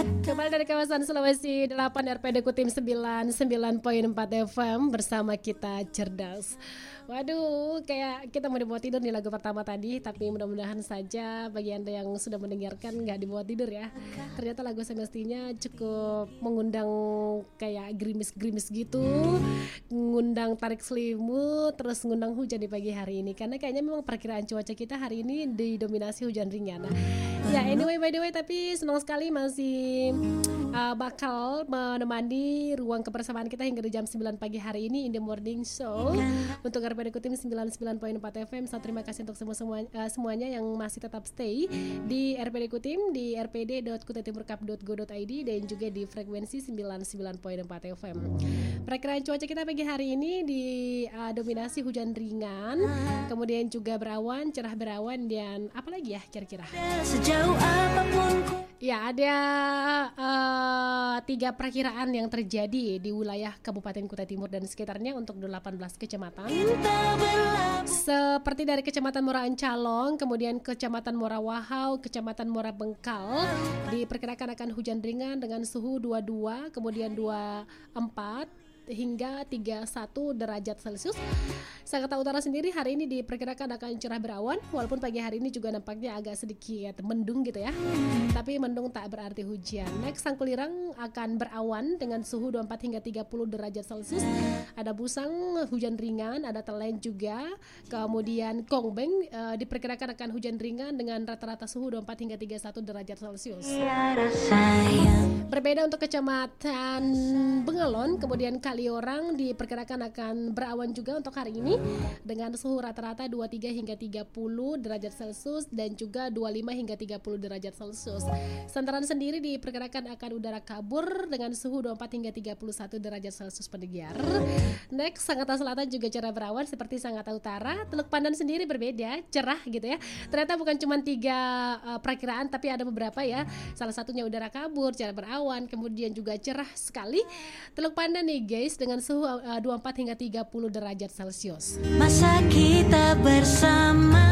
Kembali dari kawasan Sulawesi 8 RPD Kutim 99.4 FM bersama kita cerdas. Waduh, kayak kita mau dibawa tidur nih lagu pertama tadi, tapi mudah-mudahan saja bagi Anda yang sudah mendengarkan nggak dibawa tidur ya. Ternyata lagu semestinya cukup mengundang kayak gerimis-gerimis gitu, ngundang tarik selimut, terus ngundang hujan di pagi hari ini. Karena kayaknya memang perkiraan cuaca kita hari ini didominasi hujan ringan. Ya anyway, by the way, tapi senang sekali masih bakal menemani ruang kebersamaan kita hingga di jam 9 pagi hari ini in the morning show untuk RPD Kutim 99.4 FM. So terima kasih untuk semuanya yang masih tetap stay di RPD Kutim di rpd.kutatimurkap.go.id dan juga di frekuensi 99.4 FM. Perkiraan cuaca kita pagi hari ini didominasi hujan ringan, kemudian juga berawan, cerah berawan, dan apa lagi ya kira-kira? Sejauh apapun ya, ada 3 perakiraan yang terjadi di wilayah Kabupaten Kutai Timur dan sekitarnya untuk 18 kecamatan. Seperti dari Kecamatan Muara Encalong, kemudian Kecamatan Muara Wahau, Kecamatan Muara Bengkal, diperkirakan akan hujan ringan dengan suhu 22, kemudian 24 hingga 31 derajat Celcius. Jakarta Utara sendiri hari ini diperkirakan akan cerah berawan, walaupun pagi hari ini juga nampaknya agak sedikit mendung gitu ya. Tapi mendung tak berarti hujan. Next, Sangkulirang akan berawan dengan suhu 24 hingga 30 derajat Celcius. Ada Busang hujan ringan, ada Telen juga. Kemudian Kongbeng diperkirakan akan hujan ringan dengan rata-rata suhu 24 hingga 31 derajat Celcius. Berbeda untuk Kecamatan Bengalon, kemudian Kaliorang diperkirakan akan berawan juga untuk hari ini dengan suhu rata-rata 23 hingga 30 derajat Celcius dan juga 25 hingga 30 derajat Celcius. Santaran sendiri diperkirakan akan udara kabur dengan suhu 24 hingga 31 derajat Celcius pendengar. Next, Sangatta Selatan juga cerah berawan seperti Sangatta Utara. Teluk Pandan sendiri berbeda, cerah gitu ya. Ternyata bukan cuma 3 perakiraan tapi ada beberapa ya. Salah satunya udara kabur, cerah berawan, kemudian juga cerah sekali. Teluk Pandan nih guys dengan suhu 24 hingga 30 derajat Celcius. Masa kita bersama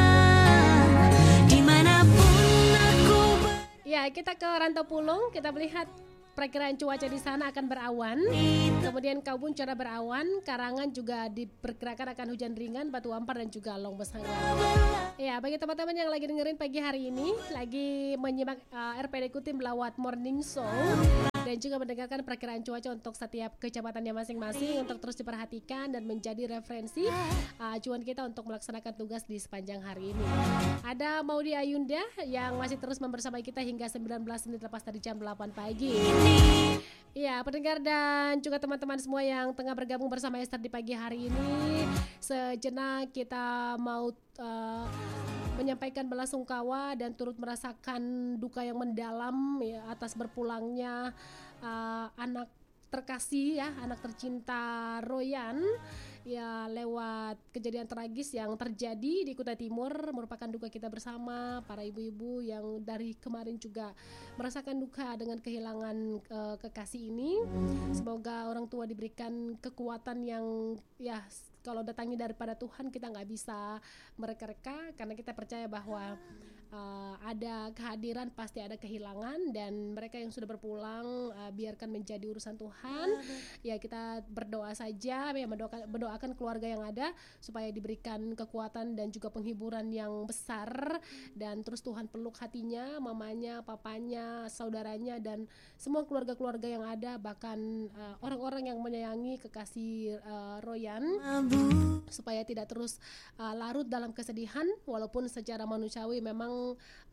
dimanapun aku ya, kita ke Rantau Pulung, kita melihat perkiraan cuaca di sana akan berawan. Kemudian Kaubun cerah berawan, Karangan juga diperkirakan akan hujan ringan, Batu Ampar dan juga Long Besanga. Ya, bagi teman-teman yang lagi dengerin pagi hari ini, lagi menyimak RPD Kutim lewat Morning Show dan juga mendengarkan perkiraan cuaca untuk setiap kecamatannya masing-masing untuk terus diperhatikan dan menjadi referensi acuan kita untuk melaksanakan tugas di sepanjang hari ini. Ada Maudi Ayunda yang masih terus membersamai kita hingga 19 menit lepas dari jam 8 pagi. Ya, pendengar dan juga teman-teman semua yang tengah bergabung bersama Esther di pagi hari ini, sejenak kita mau menyampaikan belasungkawa dan turut merasakan duka yang mendalam ya, atas berpulangnya anak terkasih ya, anak tercinta Royan ya, lewat kejadian tragis yang terjadi di Kutai Timur. Merupakan duka kita bersama para ibu-ibu yang dari kemarin juga merasakan duka dengan kehilangan kekasih ini. Semoga orang tua diberikan kekuatan yang ya, kalau datangnya daripada Tuhan kita nggak bisa mereka-reka, karena kita percaya bahwa ada kehadiran pasti ada kehilangan, dan mereka yang sudah berpulang biarkan menjadi urusan Tuhan. Ya, kita berdoa saja ya, mendoakan keluarga yang ada supaya diberikan kekuatan dan juga penghiburan yang besar, dan terus Tuhan peluk hatinya, mamanya, papanya, saudaranya, dan semua keluarga-keluarga yang ada, bahkan orang-orang yang menyayangi kekasih Royan, supaya tidak terus larut dalam kesedihan. Walaupun secara manusiawi memang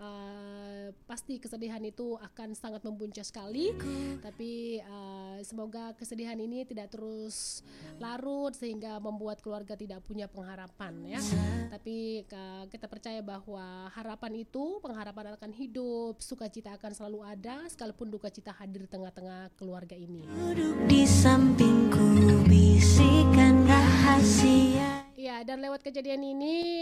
pasti kesedihan itu akan sangat membuncah sekali, tapi semoga kesedihan ini tidak terus larut sehingga membuat keluarga tidak punya pengharapan ya. Tapi kita percaya bahwa harapan itu, pengharapan akan hidup, sukacita akan selalu ada sekalipun duka cita hadir di tengah-tengah keluarga ini. duduk di sampingku, bisikan rahasia. Ya, dan lewat kejadian ini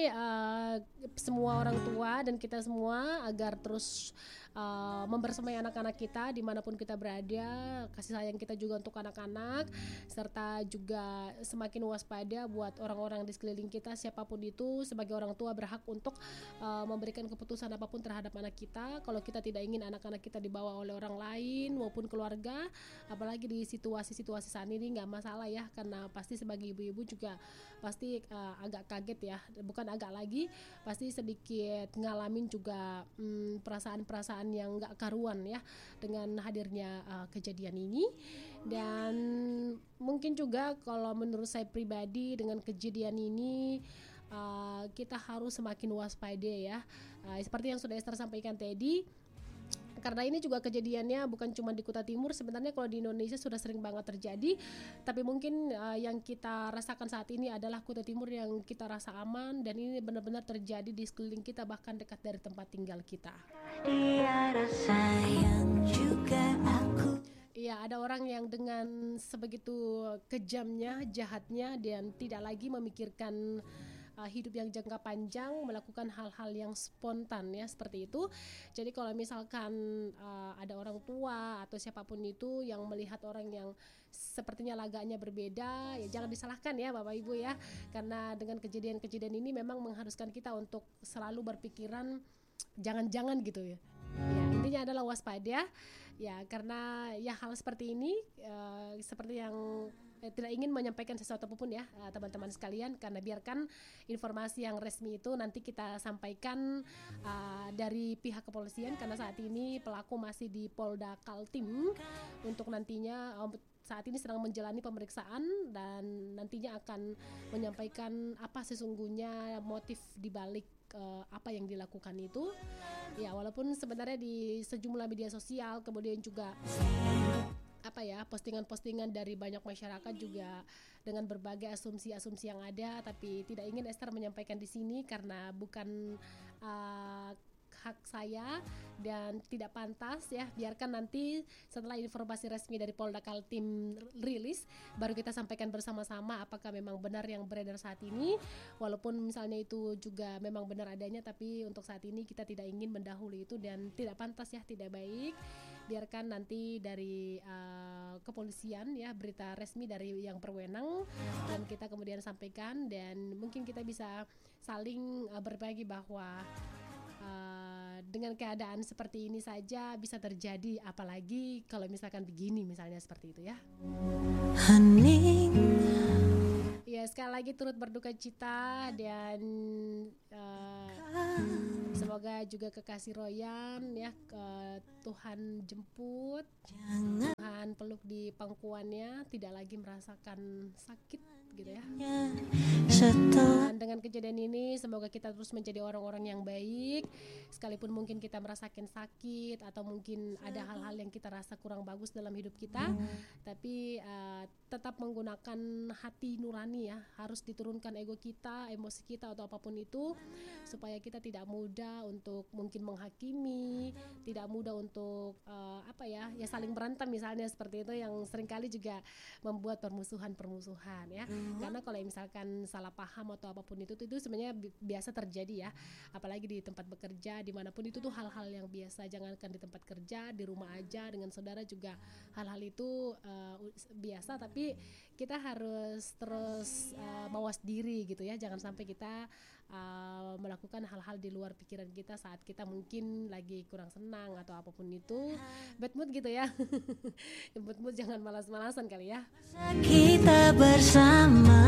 semua orang tua dan kita semua agar terus membersamai anak-anak kita dimanapun kita berada, kasih sayang kita juga untuk anak-anak, serta juga semakin waspada buat orang-orang di sekeliling kita, siapapun itu. Sebagai orang tua berhak untuk memberikan keputusan apapun terhadap anak kita. Kalau kita tidak ingin anak-anak kita dibawa oleh orang lain maupun keluarga, apalagi di situasi-situasi saat ini, nggak masalah ya, karena pasti sebagai ibu-ibu juga pasti agak kaget ya, bukan agak lagi, pasti sedikit ngalamin juga perasaan-perasaan yang nggak karuan ya dengan hadirnya kejadian ini. Dan mungkin juga kalau menurut saya pribadi dengan kejadian ini kita harus semakin waspada ya, seperti yang sudah Esther sampaikan tadi. Karena ini juga kejadiannya bukan cuma di Kuta Timur, sebenarnya kalau di Indonesia sudah sering banget terjadi, tapi mungkin yang kita rasakan saat ini adalah Kuta Timur yang kita rasa aman, dan ini benar-benar terjadi di sekeliling kita, bahkan dekat dari tempat tinggal kita. Dia rasa yang juga aku. Iya, ada orang yang dengan sebegitu kejamnya, jahatnya, dan tidak lagi memikirkan hidup yang jangka panjang, melakukan hal-hal yang spontan ya, seperti itu. Jadi kalau misalkan ada orang tua atau siapapun itu yang melihat orang yang sepertinya lagaknya berbeda, ya jangan disalahkan ya Bapak Ibu ya, karena dengan kejadian-kejadian ini memang mengharuskan kita untuk selalu berpikiran jangan-jangan gitu ya. Ya, intinya adalah waspada ya, karena ya hal seperti ini seperti yang tidak ingin menyampaikan sesuatu apapun ya teman-teman sekalian, karena biarkan informasi yang resmi itu nanti kita sampaikan dari pihak kepolisian, karena saat ini pelaku masih di Polda Kaltim untuk nantinya saat ini sedang menjalani pemeriksaan, dan nantinya akan menyampaikan apa sesungguhnya motif dibalik apa yang dilakukan itu ya. Walaupun sebenarnya di sejumlah media sosial, kemudian juga postingan-postingan dari banyak masyarakat juga dengan berbagai asumsi-asumsi yang ada, tapi tidak ingin Esther menyampaikan di sini karena bukan hak saya dan tidak pantas ya. Biarkan nanti setelah informasi resmi dari Polda Kaltim rilis, baru kita sampaikan bersama-sama apakah memang benar yang beredar saat ini. Walaupun misalnya itu juga memang benar adanya, tapi untuk saat ini kita tidak ingin mendahului itu dan tidak pantas ya, tidak baik. Biarkan nanti dari kepolisian ya, berita resmi dari yang berwenang, dan kita kemudian sampaikan, dan mungkin kita bisa saling berbagi bahwa dengan keadaan seperti ini saja bisa terjadi, apalagi kalau misalkan begini misalnya, seperti itu ya. Hening. Ya, sekali lagi turut berduka cita, dan semoga juga kekasih Royan ya, Tuhan jemput, Tuhan peluk di pangkuannya, tidak lagi merasakan sakit gitu ya. Dan dengan kejadian ini semoga kita terus menjadi orang-orang yang baik, sekalipun mungkin kita merasakan sakit atau mungkin ada hal-hal yang kita rasa kurang bagus dalam hidup kita, tapi tetap menggunakan hati nurani ya, harus diturunkan ego kita, emosi kita atau apapun itu, supaya kita tidak mudah untuk mungkin menghakimi, tidak mudah untuk saling berantem misalnya, seperti itu yang seringkali juga membuat permusuhan ya. Karena kalau misalkan salah paham atau apapun itu sebenarnya biasa terjadi ya, apalagi di tempat bekerja, dimanapun itu tuh hal-hal yang biasa. Jangankan di tempat kerja, di rumah aja dengan saudara juga hal-hal itu biasa, tapi kita harus terus mawas diri gitu ya, jangan sampai kita melakukan hal-hal di luar pikiran kita saat kita mungkin lagi kurang senang atau apapun itu, bad mood gitu ya. Bad mood, jangan malas-malasan kali ya. Kita bersama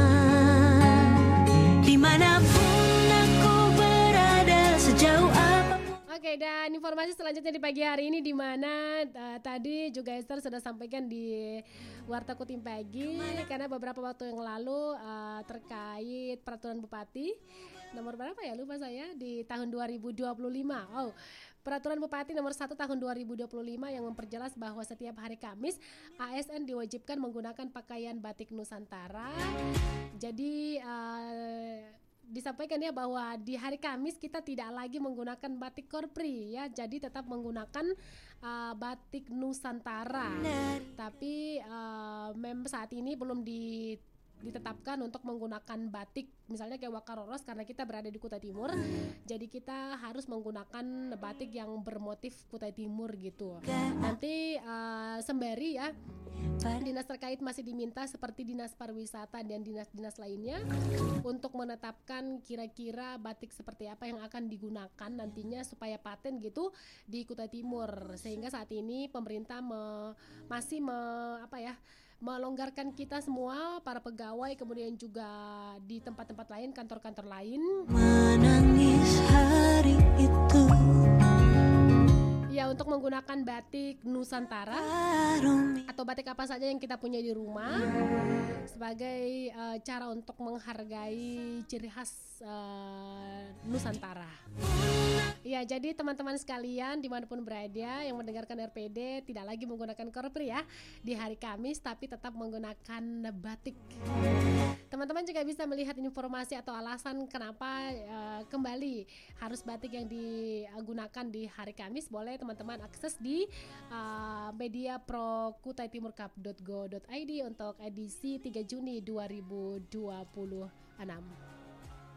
dimanapun aku berada, sejauh apapun. Oke, dan informasi selanjutnya di pagi hari ini, di mana tadi juga Esther sudah sampaikan di Warta Kutim Pagi, karena beberapa waktu yang lalu terkait peraturan bupati nomor berapa ya, lupa saya, di tahun 2025. Peraturan Bupati nomor 1 tahun 2025 yang memperjelas bahwa setiap hari Kamis ASN diwajibkan menggunakan pakaian batik Nusantara. Jadi disampaikan ya bahwa di hari Kamis kita tidak lagi menggunakan batik korpri ya, jadi tetap menggunakan batik Nusantara. Tapi memang saat ini belum ditetapkan untuk menggunakan batik misalnya kayak Wakaroros karena kita berada di Kutai Timur, jadi kita harus menggunakan batik yang bermotif Kutai Timur gitu. Nanti sembari ya dinas terkait masih diminta seperti dinas pariwisata dan dinas-dinas lainnya untuk menetapkan kira-kira batik seperti apa yang akan digunakan nantinya supaya paten gitu di Kutai Timur, sehingga saat ini pemerintah masih melonggarkan kita semua para pegawai, kemudian juga di tempat-tempat lain, kantor-kantor lain menangis hari itu. Ya, untuk menggunakan batik Nusantara atau batik apa saja yang kita punya di rumah sebagai cara untuk menghargai ciri khas Nusantara. Ya, jadi teman-teman sekalian dimanapun berada yang mendengarkan RPD tidak lagi menggunakan korpri ya di hari Kamis, tapi tetap menggunakan batik. Teman-teman juga bisa melihat informasi atau alasan kenapa kembali harus batik yang digunakan di hari Kamis. Boleh teman-teman akses di media pro kutaitimurcup.go.id untuk edisi 3 Juni 2026.